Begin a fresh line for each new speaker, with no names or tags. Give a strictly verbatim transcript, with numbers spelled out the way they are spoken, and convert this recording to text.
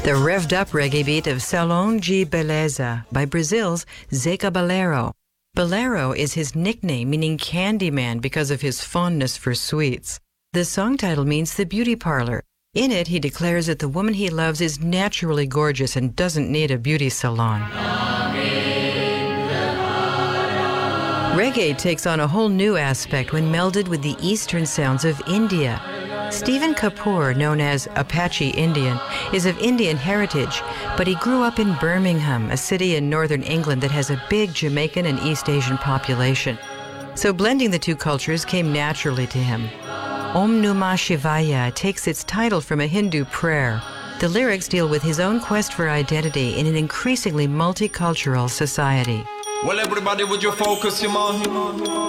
The revved-up reggae beat of Salão de Beleza by Brazil's Zé Cabaleiro. Bolero is his nickname, meaning Candyman, because of his fondness for sweets. The song title means the beauty parlor. In it, he declares that the woman he loves is naturally gorgeous and doesn't need a beauty salon. Reggae takes on a whole new aspect when melded with the eastern sounds of India. Stephen Kapoor, known as Apache Indian, is of Indian heritage, but he grew up in Birmingham, a city in northern England that has a big Jamaican and East Asian population. So blending the two cultures came naturally to him. Om Namah Shivaya takes its title from a Hindu prayer. The lyrics deal with his own quest for identity in an increasingly multicultural society.
Well, everybody, would you focus your mind?